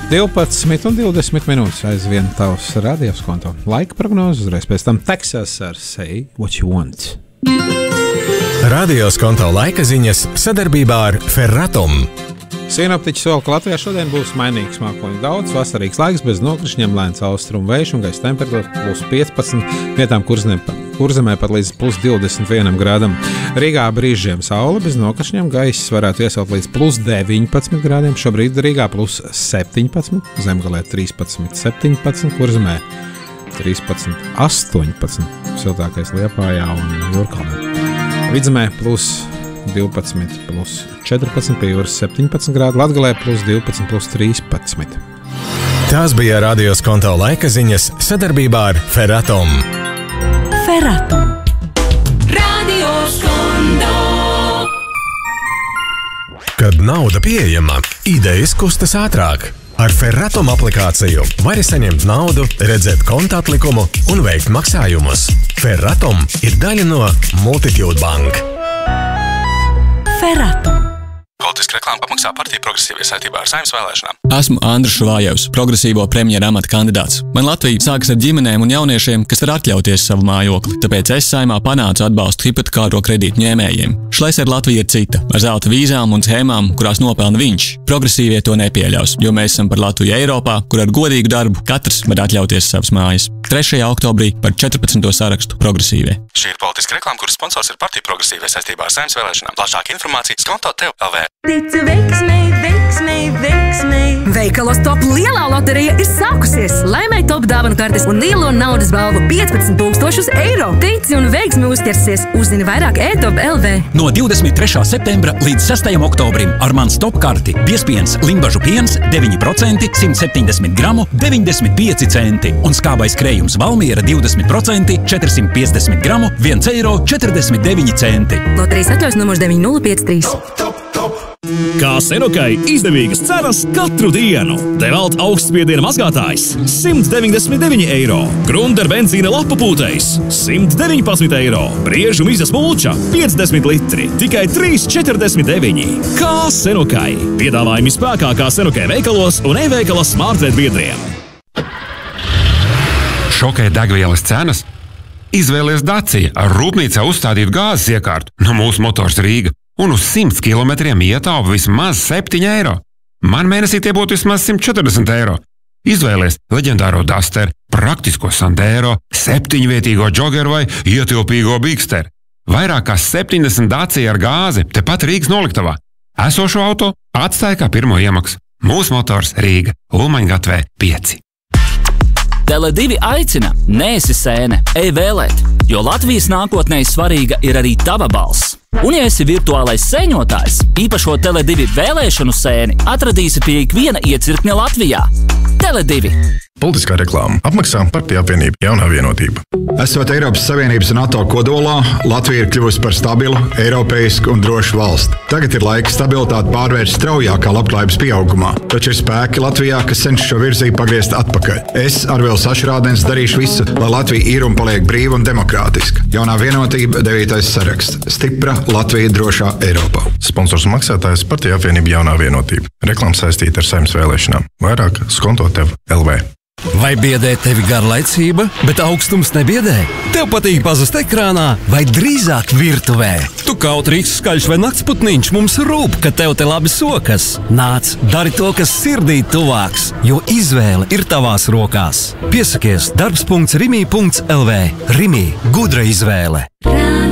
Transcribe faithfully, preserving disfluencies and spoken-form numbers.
divpadsmit un divdesmit minūtes aizvien tavs radios konto. Laika prognozes uzreiz pēc tam Texas ar Say What You Want. Radios konto laika ziņas sadarbībā ar Ferratum. Sinoptiķi sola, ka Latvijā šodien būs mainīgs mākoņu daudz, vasarīgs laiks bez nokrišņiem, lēns austrumu vējš un gaisa temperatūra plus piecpadsmit, vietām Kurzemē pat līdz plus divdesmit vienam grādam. Rīgā brīžiem saule bez nokrišņiem, gaiss varētu iesalt līdz plus deviņpadsmit grādiem, šobrīd Rīgā plus septiņpadsmit, Zemgalē trīspadsmit, septiņpadsmit, Kurzemē trīspadsmit, astoņpadsmit, siltākais Liepājā un Jūrkalnē. Vidzemē plus divpadsmit, plus četrpadsmit, pie jūras septiņpadsmit grādi, Latgalē plus divpadsmit, plus trīspadsmit. Tās bija radios konto laika ziņas sadarbībā ar Ferratum. Ferratum. Radios konto. Kad nauda pieejama, idejas kustas ātrāk. Ar Ferratum aplikāciju vari saņemt naudu, redzēt konta atlikumu un veikt maksājumus. Ferratum ir daļa no Multitude Bank. Ferratum. Politiska reklāma apmaksā partija Progresīvie saistībā ar Saeimas vēlēšanām. Esmu Andris Šuvājevs, progresīvo premjera amata kandidāts. Man Latvija sākas ar ģimenēm un jauniešiem, kas var atļauties savu mājokli, tāpēc es Saeimā panācu atbalstu hipotekāro kredītu ņēmējiem. Šlesera Latvija ir cita, ar zelta vīzām un schēmām, kurās nopelna viņš. Progresīvie to nepieļaus, jo mēs esam par Latviju Eiropā, kur ar godīgu darbu katrs var atļauties savas mājas. trešajā oktobrī par četrpadsmito sarakstu Progresīvie. Šī ir politiska reklāma, kuras sponsors ir partija Progresīvie saistībā ar Saeimas vēlēšanām. Plašāka informācija skonto tev L V. Ticu veiksmei, veiksmei, veiksmei. Veikalos top lielā loterija ir sākusies. Laimē top dāvanu kartes un lielo naudas balvu piecpadsmit tūkstošus eiro. Tici un veiksmi uzķersies. Uzzini vairāk e-top L V. No divdesmit trešā septembra līdz sestajam oktobrim ar mans top karti piespiens Limbažu piens deviņi procenti, simt septiņdesmit gramu, deviņdesmit pieci centi un skābais krējums Valmiera divdesmit procenti, četrsimt piecdesmit gramu, viens eiro četrdesmit deviņi centi. Loterijas atļaus numurs deviņi nulle pieci trīs. Kā Senokai izdevīgas cenas katru dienu. Devalt augstspiediena mazgātājs simt deviņdesmit deviņi eiro. Grunder benzīna lapu pūtējs simt deviņpadsmit eiro. Briežu mizas mulča piecdesmit litri. Tikai trīs četrdesmit deviņi. Kā Senokai. Piedāvājumi spēkā kā Senokai veikalos un e-veikala smartvet biedriem. Šokē degvielas cenas? Izvēlies Dacia ar rūpnīcā uzstādītu gāzes iekārtu no mūsu motors Rīga. Un uz simts kilometriem ietaupa vismaz septiņi eiro. Man mēnesī tie būtu vismaz simt četrdesmit eiro. Izvēlies leģendāro Duster, praktisko Sandero, septiņvietīgo Joggeru vai ietilpīgo Bigster. Vairāk kā septiņdesmit Dacia ar gāzi tepat Rīgas noliktavā. Esošo auto atstāja kā pirmo iemaksu. Mūsu motors Rīga, Ulmaņgatvē pieci. Tele divi aicina, neesi sēne, ej vēlēt, jo Latvijas nākotnē svarīga ir arī tava balss. Un ja esi virtuālais sēņotājs, īpašo Tele divi vēlēšanu sēni atradīsi pie ikviena iecirkņa Latvijā. Tele divi. Politiskā reklāma apmaksā Partija apvienība Jaunā vienotība. Esot Eiropas Savienības un NATO kodolā, Latvija ir kļuvusi par stabilu, eiropeisku un drošu valsti. Tagad ir laika stabilitāti pārvērst straujākā labklājības pieaugumā, taču ir spēki Latvijā, kas cenšas šo virzību pagriezt atpakaļ. Es, Arvils Ašrādens, darīšu visu, lai Latvija ir un paliek brīva un demokrātiska. Jaunā vienotība devītais saraksts. Stipra Latvija drošā Eiropā. Sponsors un maksātājs Partija apvienība Jaunā vienotība. Reklāma saistīta ar Saeimas vēlēšanām. Vairāk skonto tev L V. Vai biedē tevi garlaicība, bet augstums nebiedē? Tev patīk pazust ekrānā vai drīzāk virtuvē? Tu kautrīgs, skaļš vai naktsputniņš, mums rūp, ka tev te labi sokas. Nāc, dari to, kas sirdī tuvāks, jo izvēle ir tavās rokās. Piesakies darbs punkts rimī punkts L V. Rimī, gudra izvēle.